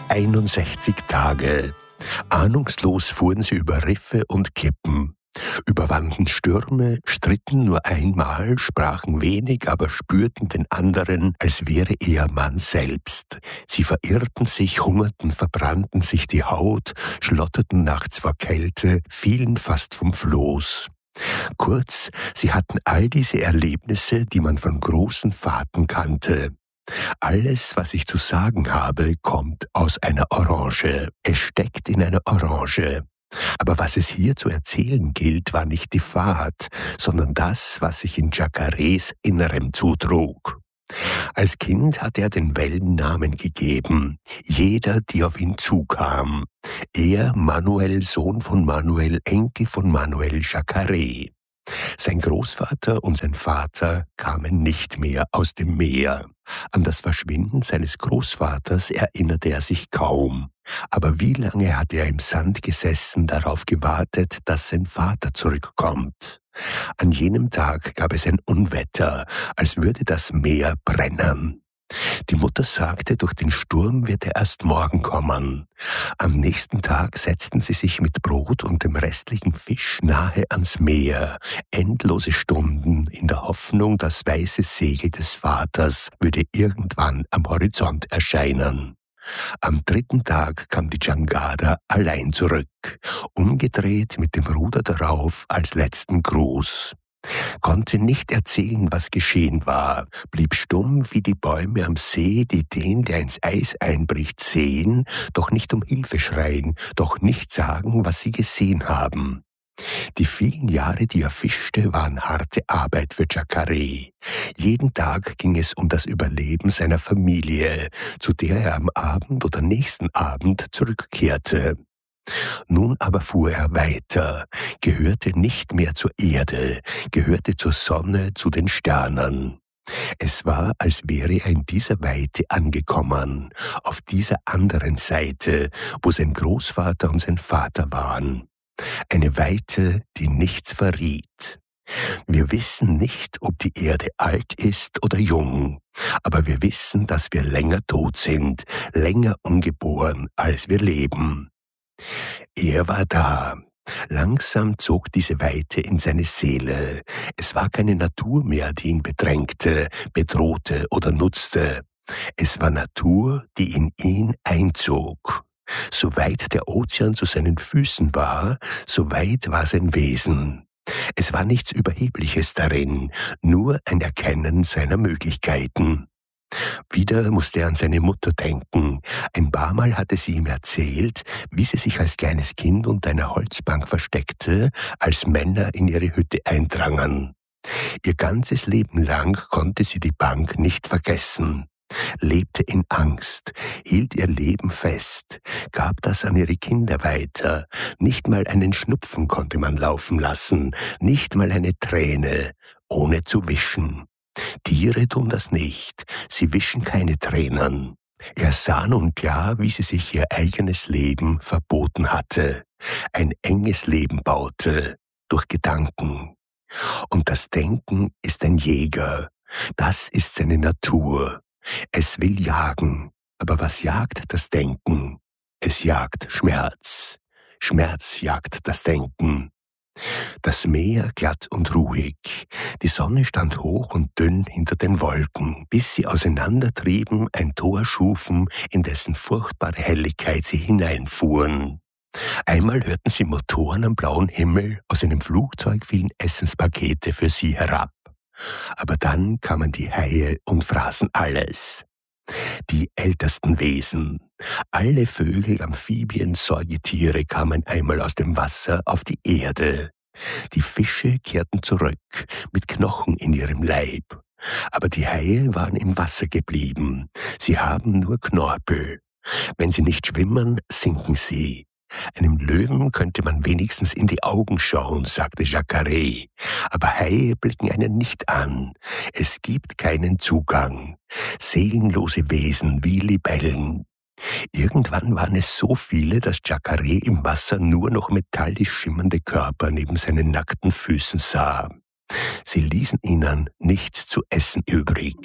61 Tage. Ahnungslos fuhren sie über Riffe und Klippen, überwanden Stürme, stritten nur einmal, sprachen wenig, aber spürten den anderen, als wäre er Mann selbst. Sie verirrten sich, hungerten, verbrannten sich die Haut, schlotterten nachts vor Kälte, fielen fast vom Floß. Kurz, sie hatten all diese Erlebnisse, die man von großen Fahrten kannte. Alles, was ich zu sagen habe, kommt aus einer Orange. Es steckt in einer Orange. Aber was es hier zu erzählen gilt, war nicht die Fahrt, sondern das, was sich in Jacques Innerem zutrug. Als Kind hatte er den Wellen Namen gegeben, jeder, die auf ihn zukam. Er, Manuel, Sohn von Manuel, Enkel von Manuel Jacques. Sein Großvater und sein Vater kamen nicht mehr aus dem Meer. An das Verschwinden seines Großvaters erinnerte er sich kaum. Aber wie lange hatte er im Sand gesessen, darauf gewartet, dass sein Vater zurückkommt? An jenem Tag gab es ein Unwetter, als würde das Meer brennen. Die Mutter sagte, durch den Sturm wird er erst morgen kommen. Am nächsten Tag setzten sie sich mit Brot und dem restlichen Fisch nahe ans Meer, endlose Stunden in der Hoffnung, das weiße Segel des Vaters würde irgendwann am Horizont erscheinen. Am 3. Tag kam die Jangada allein zurück, umgedreht mit dem Ruder darauf als letzten Gruß. Konnte nicht erzählen, was geschehen war, blieb stumm wie die Bäume am See, die den, der ins Eis einbricht, sehen, doch nicht um Hilfe schreien, doch nicht sagen, was sie gesehen haben. Die vielen Jahre, die er fischte, waren harte Arbeit für Jacques. Jeden Tag ging es um das Überleben seiner Familie, zu der er am Abend oder nächsten Abend zurückkehrte. Nun aber fuhr er weiter, gehörte nicht mehr zur Erde, gehörte zur Sonne, zu den Sternen. Es war, als wäre er in dieser Weite angekommen, auf dieser anderen Seite, wo sein Großvater und sein Vater waren. Eine Weite, die nichts verriet. Wir wissen nicht, ob die Erde alt ist oder jung, aber wir wissen, dass wir länger tot sind, länger ungeboren, als wir leben. Er war da. Langsam zog diese Weite in seine Seele. Es war keine Natur mehr, die ihn bedrängte, bedrohte oder nutzte. Es war Natur, die in ihn einzog. So weit der Ozean zu seinen Füßen war, so weit war sein Wesen. Es war nichts Überhebliches darin, nur ein Erkennen seiner Möglichkeiten. Wieder musste er an seine Mutter denken. Ein paar Mal hatte sie ihm erzählt, wie sie sich als kleines Kind unter einer Holzbank versteckte, als Männer in ihre Hütte eindrangen. Ihr ganzes Leben lang konnte sie die Bank nicht vergessen, lebte in Angst, hielt ihr Leben fest, gab das an ihre Kinder weiter. Nicht mal einen Schnupfen konnte man laufen lassen, nicht mal eine Träne, ohne zu wischen. Tiere tun das nicht, sie wischen keine Tränen. Er sah nun klar, wie sie sich ihr eigenes Leben verboten hatte, ein enges Leben baute, durch Gedanken. Und das Denken ist ein Jäger, das ist seine Natur. Es will jagen, aber was jagt das Denken? Es jagt Schmerz. Schmerz jagt das Denken. Das Meer glatt und ruhig. Die Sonne stand hoch und dünn hinter den Wolken, bis sie auseinandertrieben, ein Tor schufen, in dessen furchtbare Helligkeit sie hineinfuhren. Einmal hörten sie Motoren am blauen Himmel, aus einem Flugzeug fielen Essenspakete für sie herab. Aber dann kamen die Haie und fraßen alles. Die ältesten Wesen, alle Vögel, Amphibien, Säugetiere kamen einmal aus dem Wasser auf die Erde. Die Fische kehrten zurück, mit Knochen in ihrem Leib. Aber die Haie waren im Wasser geblieben. Sie haben nur Knorpel. Wenn sie nicht schwimmen, sinken sie. Einem Löwen könnte man wenigstens in die Augen schauen, sagte Jacques. Aber Haie blicken einen nicht an. Es gibt keinen Zugang. Seelenlose Wesen wie Libellen. Irgendwann waren es so viele, dass Jacques im Wasser nur noch metallisch schimmernde Körper neben seinen nackten Füßen sah. Sie ließen ihnen nichts zu essen übrig.